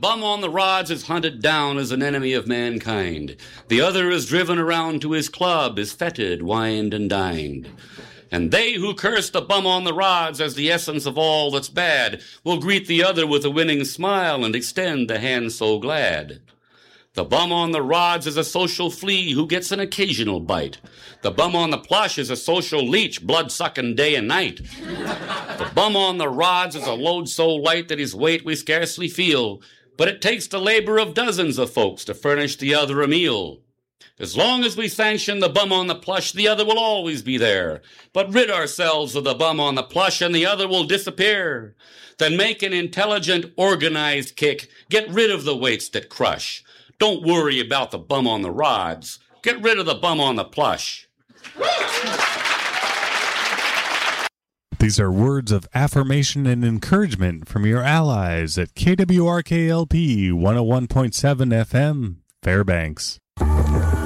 bum on the rods is hunted down as an enemy of mankind. The other is driven around to his club, is feted, wined, and dined. And they who curse the bum on the rods as the essence of all that's bad will greet the other with a winning smile and extend the hand so glad. The bum on the rods is a social flea who gets an occasional bite. The bum on the plush is a social leech, blood-sucking day and night. The bum on the rods is a load so light that his weight we scarcely feel, but it takes the labor of dozens of folks to furnish the other a meal. As long as we sanction the bum on the plush, the other will always be there. But rid ourselves of the bum on the plush and the other will disappear. Then make an intelligent, organized kick. Get rid of the weights that crush. Don't worry about the bum on the rods. Get rid of the bum on the plush. These are words of affirmation and encouragement from your allies at KWRKLP 101.7 FM, Fairbanks.